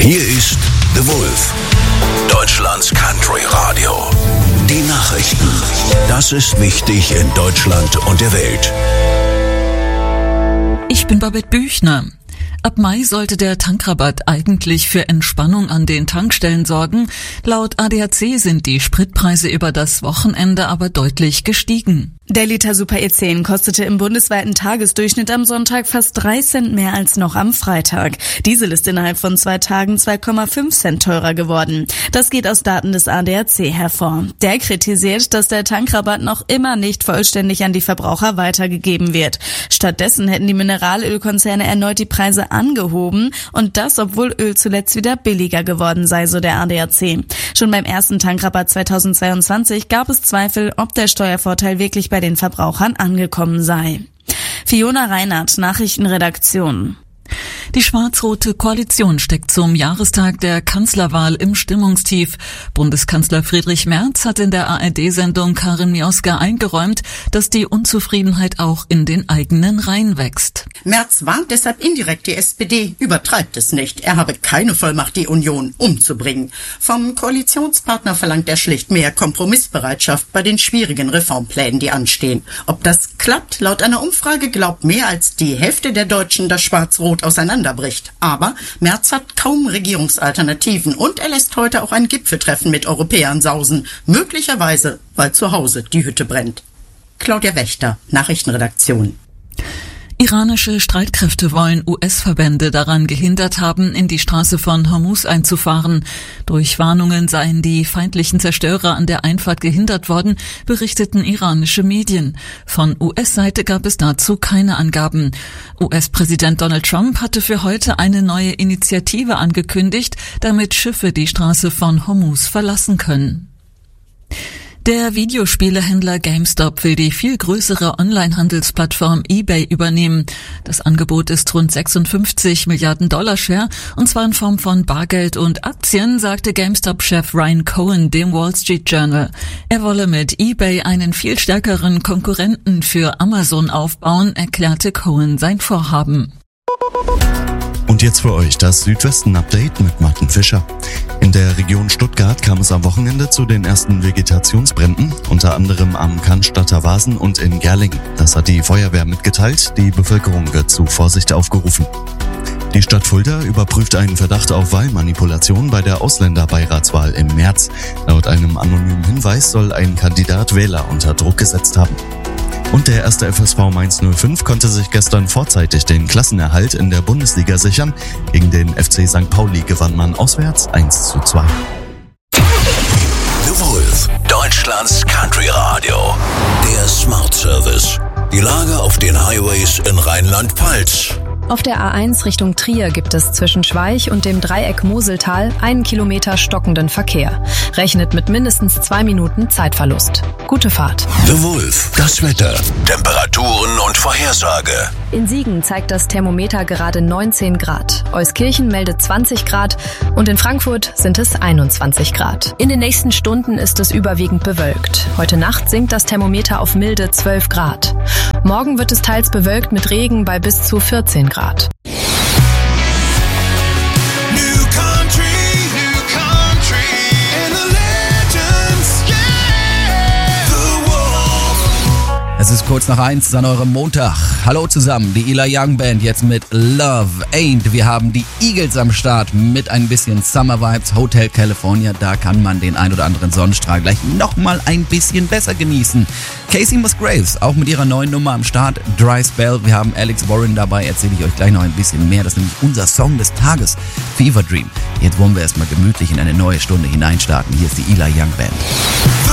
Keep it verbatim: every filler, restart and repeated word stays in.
Hier ist The Wolf, Deutschlands Country Radio. Die Nachrichten. Das ist wichtig in Deutschland und der Welt. Ich bin Babette Büchner. Ab Mai sollte der Tankrabatt eigentlich für Entspannung an den Tankstellen sorgen. Laut A D A C sind die Spritpreise über das Wochenende aber deutlich gestiegen. Der Liter Super E zehn kostete im bundesweiten Tagesdurchschnitt am Sonntag fast drei Cent mehr als noch am Freitag. Diesel ist innerhalb von zwei Tagen zwei Komma fünf Cent teurer geworden. Das geht aus Daten des A D A C hervor. Der kritisiert, dass der Tankrabatt noch immer nicht vollständig an die Verbraucher weitergegeben wird. Stattdessen hätten die Mineralölkonzerne erneut die Preise angehoben und das, obwohl Öl zuletzt wieder billiger geworden sei, so der A D A C. Schon beim ersten Tankrabatt zweitausendzweiundzwanzig gab es Zweifel, ob der Steuervorteil wirklich bei den Verbrauchern angekommen sei. Fiona Reinhardt, Nachrichtenredaktion. Die schwarz-rote Koalition steckt zum Jahrestag der Kanzlerwahl im Stimmungstief. Bundeskanzler Friedrich Merz hat in der A R D-Sendung Karin Mioska eingeräumt, dass die Unzufriedenheit auch in den eigenen Reihen wächst. Merz warnt deshalb indirekt die S P D, übertreibt es nicht. Er habe keine Vollmacht, die Union umzubringen. Vom Koalitionspartner verlangt er schlicht mehr Kompromissbereitschaft bei den schwierigen Reformplänen, die anstehen. Ob das klappt? Laut einer Umfrage glaubt mehr als die Hälfte der Deutschen, dass Schwarz-Rot auseinanderbricht. Aber Merz hat kaum Regierungsalternativen und er lässt heute auch ein Gipfeltreffen mit Europäern sausen. Möglicherweise, weil zu Hause die Hütte brennt. Claudia Wächter, Nachrichtenredaktion. Iranische Streitkräfte wollen U S-Verbände daran gehindert haben, in die Straße von Hormuz einzufahren. Durch Warnungen seien die feindlichen Zerstörer an der Einfahrt gehindert worden, berichteten iranische Medien. Von U S-Seite gab es dazu keine Angaben. U S-Präsident Donald Trump hatte für heute eine neue Initiative angekündigt, damit Schiffe die Straße von Hormuz verlassen können. Der Videospielehändler GameStop will die viel größere Online-Handelsplattform eBay übernehmen. Das Angebot ist rund sechsundfünfzig Milliarden Dollar schwer, und zwar in Form von Bargeld und Aktien, sagte GameStop-Chef Ryan Cohen dem Wall Street Journal. Er wolle mit eBay einen viel stärkeren Konkurrenten für Amazon aufbauen, erklärte Cohen sein Vorhaben. Und jetzt für euch das Südwesten-Update mit Martin Fischer. In der Region Stuttgart kam es am Wochenende zu den ersten Vegetationsbränden, unter anderem am Cannstatter Wasen und in Gerlingen. Das hat die Feuerwehr mitgeteilt, die Bevölkerung wird zu Vorsicht aufgerufen. Die Stadt Fulda überprüft einen Verdacht auf Wahlmanipulation bei der Ausländerbeiratswahl im März. Laut einem anonymen Hinweis soll ein Kandidat Wähler unter Druck gesetzt haben. Und der erste F S V Mainz null fünf konnte sich gestern vorzeitig den Klassenerhalt in der Bundesliga sichern. Gegen den F C Sankt Pauli gewann man auswärts eins zu zwei. The Wolf, Deutschlands Country Radio. Der Smart Service. Die Lage auf den Highways in Rheinland-Pfalz. Auf der A eins Richtung Trier gibt es zwischen Schweich und dem Dreieck Moseltal einen Kilometer stockenden Verkehr. Rechnet mit mindestens zwei Minuten Zeitverlust. Gute Fahrt. The Wolf, das Wetter, Temperaturen und Vorhersage. In Siegen zeigt das Thermometer gerade neunzehn Grad. Euskirchen meldet zwanzig Grad und in Frankfurt sind es einundzwanzig Grad. In den nächsten Stunden ist es überwiegend bewölkt. Heute Nacht sinkt das Thermometer auf milde zwölf Grad. Morgen wird es teils bewölkt mit Regen bei bis zu vierzehn Grad. Es ist kurz nach eins an eurem Montag. Hallo zusammen, die Eli Young Band jetzt mit Love Ain't. Wir haben die Eagles am Start mit ein bisschen Summer Vibes. Hotel California, da kann man den ein oder anderen Sonnenstrahl gleich nochmal ein bisschen besser genießen. Casey Musgraves, auch mit ihrer neuen Nummer am Start, Dry Spell. Wir haben Alex Warren dabei, erzähle ich euch gleich noch ein bisschen mehr. Das ist nämlich unser Song des Tages, Fever Dream. Jetzt wollen wir erstmal gemütlich in eine neue Stunde hineinstarten. Hier ist die Eli Young Band.